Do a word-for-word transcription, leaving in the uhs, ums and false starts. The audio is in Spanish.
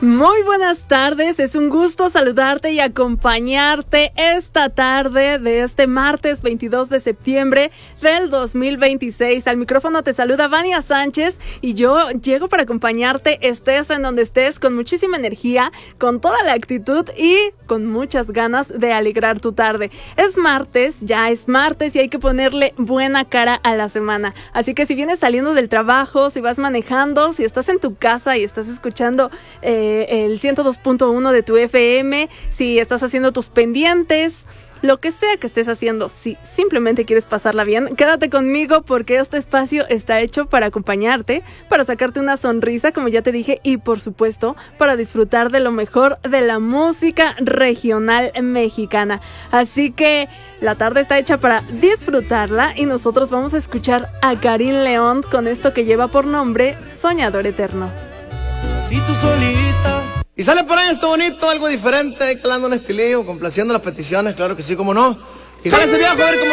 Muy buenas tardes, es un gusto saludarte y acompañarte esta tarde de este martes veintidós de septiembre del dos mil veintiséis. Al micrófono te saluda Vania Sánchez y yo llego para acompañarte, estés en donde estés, con muchísima energía, con toda la actitud y con muchas ganas de alegrar tu tarde. Es martes, ya es martes y hay que ponerle buena cara a la semana. Así que si vienes saliendo del trabajo, si vas manejando, si estás en tu casa y estás escuchando eh, el ciento dos punto uno de tu F M, si estás haciendo tus pendientes, lo que sea que estés haciendo, si simplemente quieres pasarla bien, quédate conmigo porque este espacio está hecho para acompañarte, para sacarte una sonrisa, como ya te dije, y por supuesto, para disfrutar de lo mejor de la música regional mexicana. Así que la tarde está hecha para disfrutarla y nosotros vamos a escuchar a Karin León con esto que lleva por nombre Soñador Eterno. Si tú solita. Y sale por ahí esto bonito, algo diferente, calando un estilillo, complaciendo las peticiones, claro que sí, como no. Y jale ese viejo a ver cómo